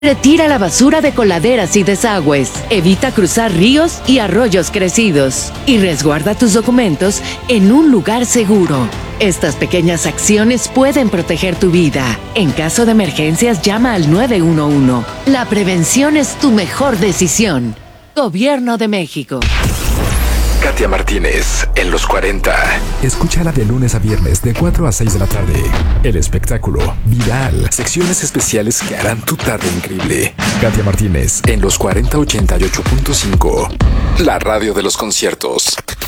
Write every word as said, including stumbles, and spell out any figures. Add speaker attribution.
Speaker 1: Retira la basura de coladeras y desagües. Evita cruzar ríos y arroyos crecidos. Y resguarda tus documentos en un lugar seguro. Estas pequeñas acciones pueden proteger tu vida. En caso de emergencias, llama al nueve uno uno. La prevención es tu mejor decisión. Gobierno de México.
Speaker 2: Katia Martínez, en los cuarenta. Escúchala de lunes a viernes de cuatro a seis de la tarde. El espectáculo, viral, secciones especiales que harán tu tarde increíble. Katia Martínez, en los cuarenta ochenta y ocho punto cinco. La radio de los conciertos.